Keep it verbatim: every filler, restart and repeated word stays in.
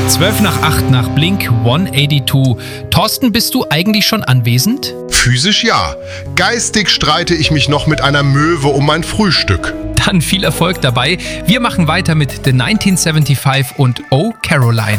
zwölf nach acht nach Blink hundertzweiundachtzig. Thorsten, bist du eigentlich schon anwesend? Physisch ja. Geistig streite ich mich noch mit einer Möwe um mein Frühstück. Dann viel Erfolg dabei. Wir machen weiter mit The neunzehnhundertfünfundsiebzig und Oh Caroline.